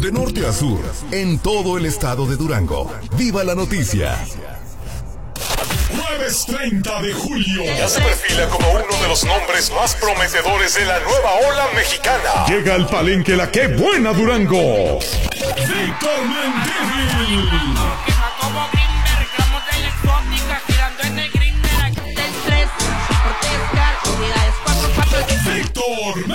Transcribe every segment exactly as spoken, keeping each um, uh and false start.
de norte a sur, en todo el estado de Durango. ¡Viva la noticia! Jueves treinta de julio. Ya se perfila como uno de los nombres más prometedores de la nueva ola mexicana. Llega al palenque la que buena Durango. Víctor Mendívil. Víctor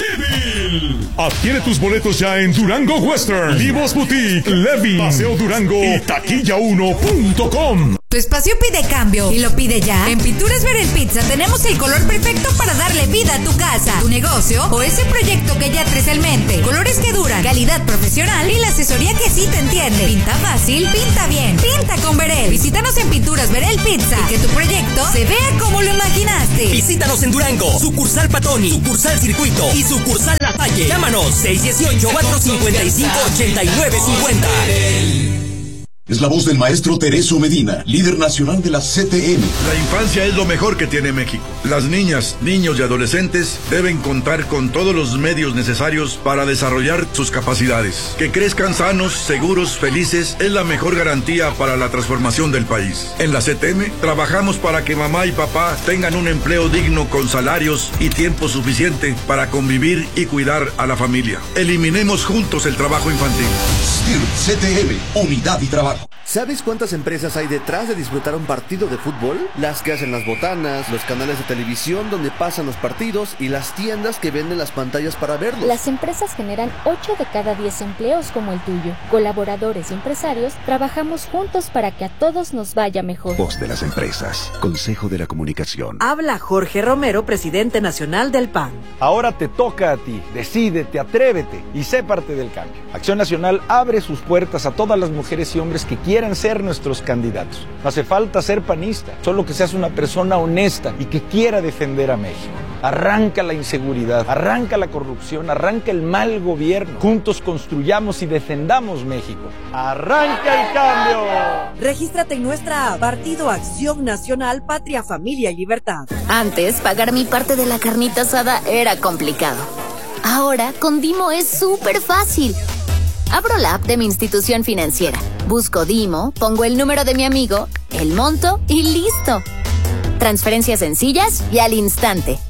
Mendívil. Adquiere tus boletos ya en Durango Western, Vivos Boutique, Levin, Paseo Durango y taquilla uno punto com. Tu espacio pide cambio y lo pide ya. En Pinturas Verel Pizza tenemos el color perfecto para darle vida a tu casa, tu negocio o ese proyecto que ya traes en mente. Colores que duran, calidad profesional y la asesoría que sí te entiende. Pinta fácil, pinta bien, pinta con Verel. Visítanos en Pinturas Verel Pizza y que tu proyecto se vea como lo imaginaste. Visítanos en Durango, sucursal Patoni, sucursal Circuito y sucursal La Salle. Llámanos seis uno ocho, cuatro cinco cinco, ocho nueve cinco cero. Es la voz del maestro Tereso Medina, líder nacional de la C T M. La infancia es lo mejor que tiene México. Las niñas, niños y adolescentes deben contar con todos los medios necesarios para desarrollar sus capacidades. Que crezcan sanos, seguros, felices es la mejor garantía para la transformación del país. En la C T M trabajamos para que mamá y papá tengan un empleo digno con salarios y tiempo suficiente para convivir y cuidar a la familia. Eliminemos juntos el trabajo infantil. S T I R C T M, unidad y trabajo. ¿Sabes cuántas empresas hay detrás de disfrutar un partido de fútbol? Las que hacen las botanas, los canales de televisión donde pasan los partidos y las tiendas que venden las pantallas para verlos. Las empresas generan ocho de cada diez empleos como el tuyo. Colaboradores y empresarios trabajamos juntos para que a todos nos vaya mejor. Voz de las empresas. Consejo de la Comunicación. Habla Jorge Romero, presidente nacional del P A N. Ahora te toca a ti. Decídete, atrévete y sé parte del cambio. Acción Nacional abre sus puertas a todas las mujeres y hombres que quieran ser nuestros candidatos. No hace falta ser panista, solo que seas una persona honesta y que quiera defender a México. Arranca la inseguridad, arranca la corrupción, arranca el mal gobierno. Juntos construyamos y defendamos México. ¡Arranca el cambio! Regístrate en nuestra app, Partido Acción Nacional, Patria, Familia y Libertad. Antes, pagar mi parte de la carnita asada era complicado. Ahora, con Dimo es súper fácil. Abro la app de mi institución financiera, busco Dimo, pongo el número de mi amigo, el monto y listo. Transferencias sencillas y al instante.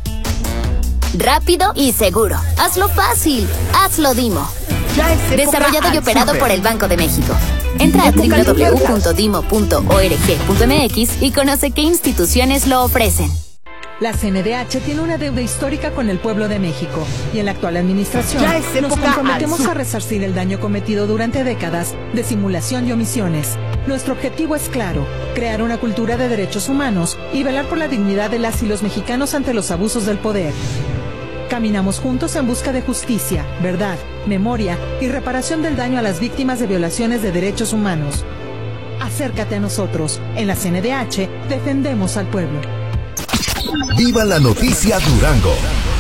Rápido y seguro. Hazlo fácil. Hazlo Dimo. Desarrollado y operado por el Banco de México. Entra a doble u doble u doble u punto dimo punto org punto m x y conoce qué instituciones lo ofrecen. La C N D H tiene una deuda histórica con el pueblo de México y en la actual administración nos comprometemos a resarcir el daño cometido durante décadas de simulación y omisiones. Nuestro objetivo es claro, crear una cultura de derechos humanos y velar por la dignidad de las y los mexicanos ante los abusos del poder. Caminamos juntos en busca de justicia, verdad, memoria y reparación del daño a las víctimas de violaciones de derechos humanos. Acércate a nosotros. En la C N D H defendemos al pueblo. ¡Viva la noticia Durango!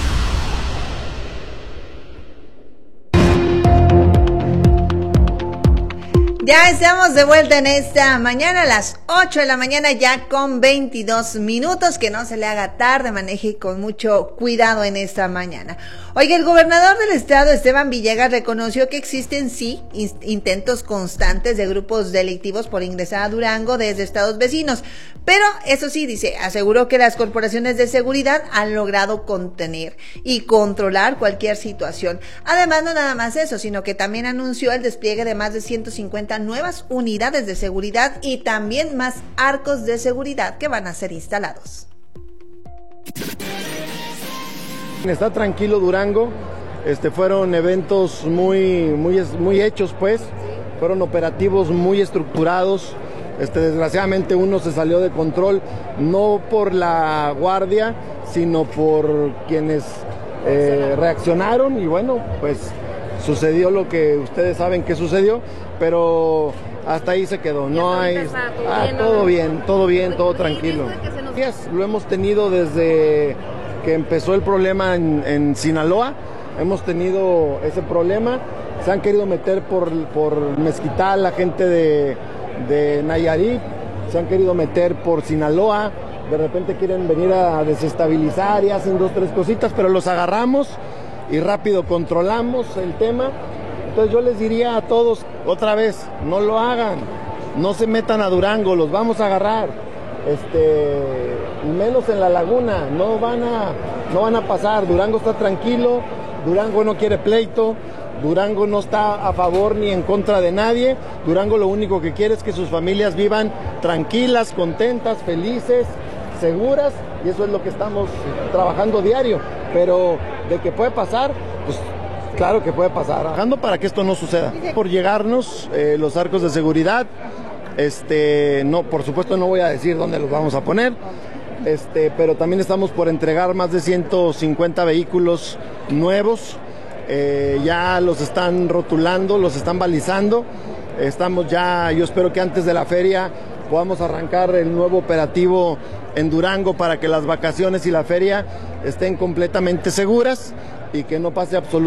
Ya estamos de vuelta en esta mañana a las ocho de la mañana ya con veintidós minutos. Que no se le haga tarde, maneje con mucho cuidado en esta mañana. Oiga, el gobernador del estado, Esteban Villegas, reconoció que existen sí intentos constantes de grupos delictivos por ingresar a Durango desde estados vecinos, pero eso sí, dice, aseguró que las corporaciones de seguridad han logrado contener y controlar cualquier situación. Además, no nada más eso, sino que también anunció el despliegue de más de ciento cincuenta nuevas unidades de seguridad y también más arcos de seguridad que van a ser instalados. Está tranquilo Durango, este, fueron eventos muy, muy, muy hechos pues, fueron operativos muy estructurados, este, desgraciadamente uno se salió de control, no por la guardia, sino por quienes eh, reaccionaron y bueno, pues sucedió lo que ustedes saben que sucedió, pero hasta ahí se quedó, no hay... Ah, todo bien, todo bien, todo tranquilo. Lo hemos tenido desde que empezó el problema en, en Sinaloa, hemos tenido ese problema, se han querido meter por, por Mezquital la gente de, de Nayarit, se han querido meter por Sinaloa, de repente quieren venir a desestabilizar y hacen dos, tres cositas, pero los agarramos y rápido controlamos el tema. Entonces yo les diría a todos, otra vez, no lo hagan, no se metan a Durango, los vamos a agarrar, este, menos en la laguna, no van a, no van a pasar. Durango está tranquilo, Durango no quiere pleito, Durango no está a favor ni en contra de nadie. Durango lo único que quiere es que sus familias vivan tranquilas, contentas, felices, seguras, y eso es lo que estamos trabajando diario. Pero de que puede pasar, pues claro que puede pasar, trabajando para que esto no suceda. Por llegarnos eh, los arcos de seguridad, este, no, por supuesto no voy a decir dónde los vamos a poner, este, pero también estamos por entregar más de ciento cincuenta vehículos nuevos. Eh, ya los están rotulando, los están balizando. Estamos ya, yo espero que antes de la feria podamos arrancar el nuevo operativo en Durango para que las vacaciones y la feria estén completamente seguras y que no pase absolutamente